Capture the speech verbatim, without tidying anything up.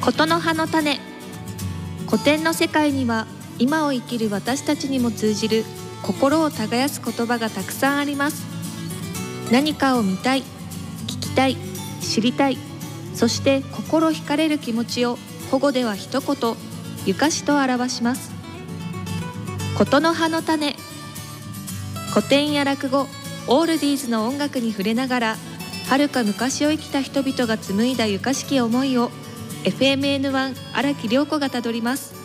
ことの葉の種。古典の世界には今を生きる私たちにも通じる心を耕す言葉がたくさんあります。何かを見たい、聞きたい、知りたい、そして心惹かれる気持ちを古語では一言、ゆかしと表します。ことの葉の種。古典や落語、オールディーズの音楽に触れながら、遥か昔を生きた人々が紡いだゆかしき思いを エフエムエヌワン 荒木涼子がたどります。